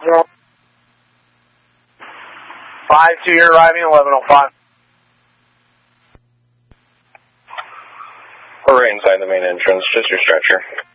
5-2, you're arriving at 1105. We're right inside the main entrance, just your stretcher.